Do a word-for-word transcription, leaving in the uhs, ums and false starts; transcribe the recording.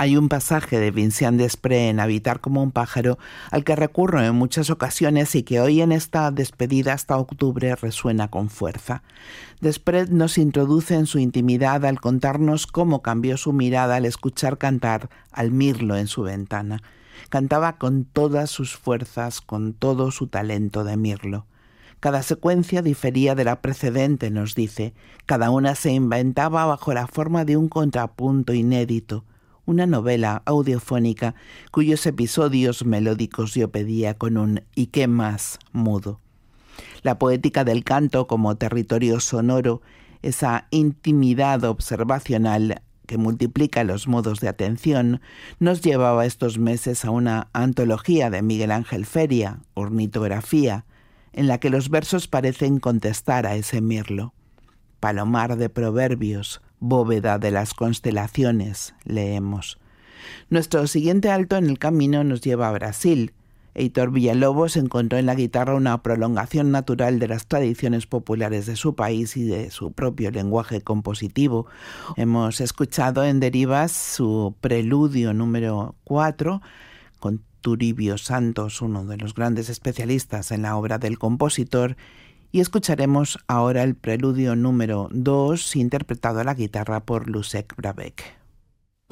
Hay un pasaje de Vincent Desprez en Habitar como un pájaro al que recurro en muchas ocasiones y que hoy en esta despedida hasta octubre resuena con fuerza. Desprez nos introduce en su intimidad al contarnos cómo cambió su mirada al escuchar cantar al mirlo en su ventana. Cantaba con todas sus fuerzas, con todo su talento de mirlo. Cada secuencia difería de la precedente, nos dice. Cada una se inventaba bajo la forma de un contrapunto inédito. Una novela audiofónica cuyos episodios melódicos yo pedía con un «¿y qué más?» mudo. La poética del canto como territorio sonoro, esa intimidad observacional que multiplica los modos de atención, nos llevaba estos meses a una antología de Miguel Ángel Feria, Ornitografía, en la que los versos parecen contestar a ese mirlo. Palomar de proverbios, bóveda de las constelaciones, leemos. Nuestro siguiente alto en el camino nos lleva a Brasil. Heitor Villa-Lobos encontró en la guitarra una prolongación natural de las tradiciones populares de su país y de su propio lenguaje compositivo. Hemos escuchado en Derivas su preludio número cuatro, con Toribio Santos, uno de los grandes especialistas en la obra del compositor, y escucharemos ahora el preludio número dos, interpretado a la guitarra por Leszek Brabec.